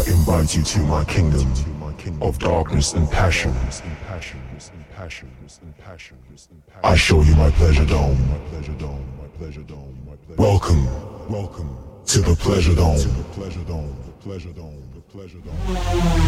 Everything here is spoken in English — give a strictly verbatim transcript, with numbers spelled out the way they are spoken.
invite you to my kingdom of darkness and passion. I show you my pleasure dome. Welcome, welcome to the pleasure dome.